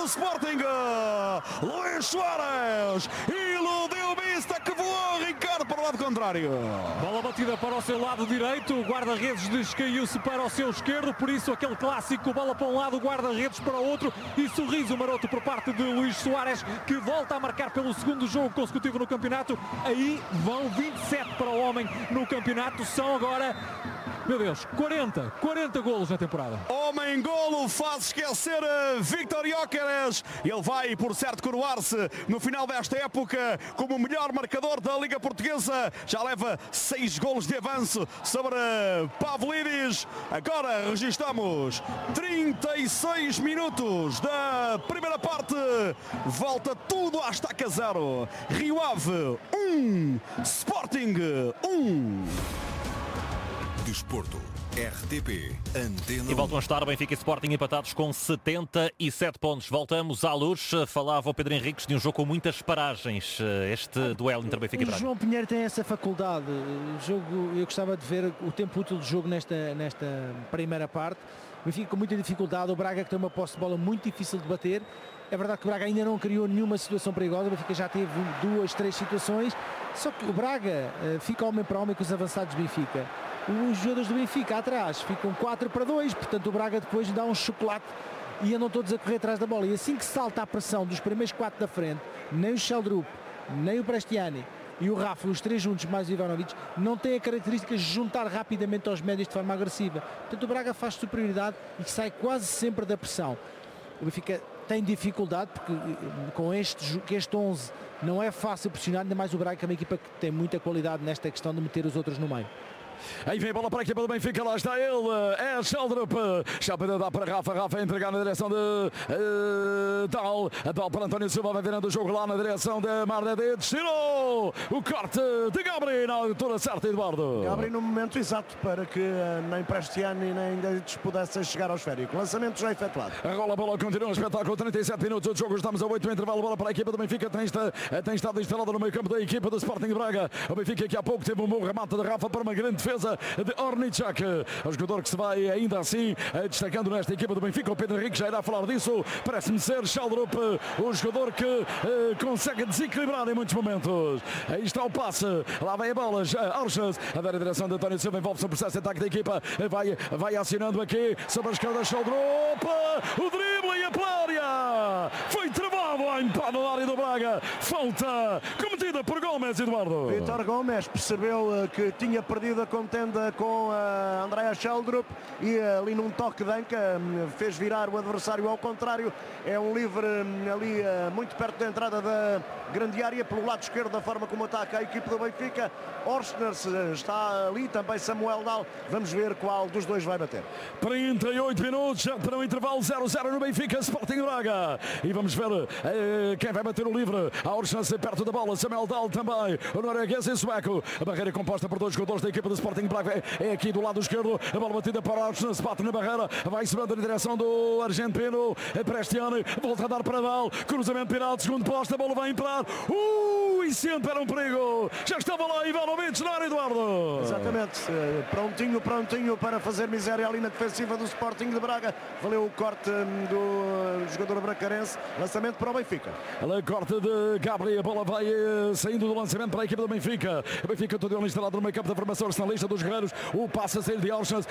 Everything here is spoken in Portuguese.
do Sporting. Luís Soares iludiu o Bista, que voou, Ricardo, para o lado contrário. Bola batida para o seu lado direito, o guarda-redes descaiu-se para o seu esquerdo, por isso aquele clássico, bola para um lado, guarda-redes para o outro e sorriso maroto por parte de Luís Soares, que volta a marcar pelo segundo jogo consecutivo no campeonato. Aí vão 27 para o homem no campeonato, são agora, meu Deus, 40 golos na temporada. Homem-golo faz esquecer Víctor Gyökeres. Ele vai, por certo, coroar-se no final desta época como o melhor marcador da Liga Portuguesa. Já leva 6 golos de avanço sobre Pavlidis. Agora registramos 36 minutos da primeira parte. Volta tudo à estaca 0. Rio Ave 1, Sporting 1. Desporto, RTP, Antena 1. E voltam a estar Benfica e Sporting empatados com 77 pontos. Voltamos à luz. Falava o Pedro Henriques de um jogo com muitas paragens. Este duelo entre Benfica e Braga. O João Pinheiro tem essa faculdade. O jogo, eu gostava de ver o tempo útil do jogo nesta primeira parte. O Benfica com muita dificuldade. O Braga que tem uma posse de bola muito difícil de bater. É verdade que o Braga ainda não criou nenhuma situação perigosa. O Benfica já teve 2, 3 situações. Só que o Braga fica homem para homem com os avançados do Benfica. Os jogadores do Benfica atrás ficam 4-2, portanto o Braga depois dá um chocolate e andam todos a correr atrás da bola. E assim que salta a pressão dos primeiros 4 da frente, nem o Sheldrup, nem o Prestiani e o Rafa, os 3 juntos mais o Ivanovic, não têm a característica de juntar rapidamente aos médios de forma agressiva. Portanto o Braga faz superioridade e sai quase sempre da pressão. O Benfica tem dificuldade porque com este 11 não é fácil pressionar, ainda mais o Braga, que é uma equipa que tem muita qualidade nesta questão de meter os outros no meio. Aí vem a bola para a equipa do Benfica, lá está ele, é Sheldrup. Sheldrup dá para Rafa a entregar na direção de Tal. A Tal para António Silva, vai virando o jogo lá na direção de Mardedes. Tirou o corte de Gabri na altura certa, Eduardo. Gabri no momento exato para que nem Prestiani nem Dedes pudessem chegar ao esférico. Lançamento já efetuado. A bola continua, um espetáculo, 37 minutos de jogo, estamos a 8 no intervalo, bola para a equipa do Benfica, tem estado instalada no meio campo da equipa do Sporting de Braga. O Benfica que há pouco teve um bom remate de Rafa para uma grande defesa de Ornichak, o jogador que se vai ainda assim destacando nesta equipa do Benfica. O Pedro Henrique já irá falar disso, parece-me ser Sheldrup o jogador que consegue desequilibrar em muitos momentos. Aí está o passe, lá vem a bola, Arches a dar a direção de António Silva, envolve-se no processo de ataque da equipa, vai acionando aqui sobre a esquerda Sheldrup, o drible e a plária foi travado a empate na área do Braga, falta cometida por Gomes, Eduardo. Vítor Gomes percebeu que tinha perdido a contenda com a Andrea Sheldrup e ali num toque de anca fez virar o adversário ao contrário. É um livre ali muito perto da entrada da grande área pelo lado esquerdo, da forma como ataca a equipe do Benfica. Orstners está ali, também Samuel Dal. Vamos ver qual dos dois vai bater. 38 minutos para o intervalo, 0-0 no Benfica, Sporting Braga. E vamos ver quem vai bater o livre. A Orstners perto da bola, Samuel Dal também, o norueguês e sueco. A barreira composta por 2 jogadores da equipa do Sporting Braga é aqui do lado esquerdo. A bola batida para o Orstners, bate na barreira, vai subindo na direção do argentino Prestiani, volta a dar para Dal, cruzamento pirado, segundo posto, a bola vai entrar. E sempre era um perigo. Já estava lá Ivanovic na área, Eduardo. Exatamente, prontinho para fazer miséria ali na defensiva do Sporting de Braga. Valeu o corte do jogador bracarense. Lançamento para o Benfica. O corte de Gabri, a bola vai saindo do lançamento para a equipe do Benfica. O Benfica todo ele instalado no meio campo da formação arsenalista dos guerreiros. O passe a sair de Orstners,